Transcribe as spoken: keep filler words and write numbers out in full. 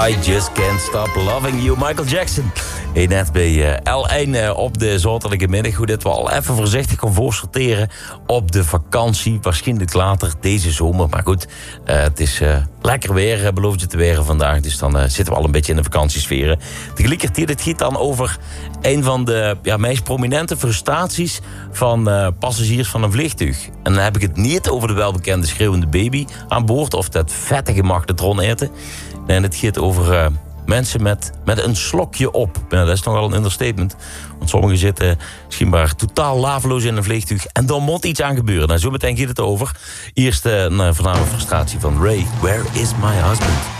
I Just Can't Stop Loving You, Michael Jackson. Hey, net bij uh, L één uh, op de zotelijke middag. Hoe dit we al even voorzichtig kon voorsorteren op de vakantie. Waarschijnlijk later deze zomer. Maar goed, uh, het is uh, lekker weer, uh, belooft het te weer vandaag. Dus dan uh, zitten we al een beetje in de vakantiesferen. Tegelijkertijd, het gaat dan over een van de ja, meest prominente frustraties van uh, passagiers van een vliegtuig. En dan heb ik het niet over de welbekende schreeuwende baby aan boord of dat vettige magnetron eten. En het gaat over uh, mensen met, met een slokje op. Nou, dat is nogal een understatement. Want sommigen zitten misschien maar totaal laveloos in een vliegtuig. En dan moet iets aan gebeuren. Nou, zo meteen gaat het over. Eerst uh, een voorname frustratie van Ray. Where is my husband?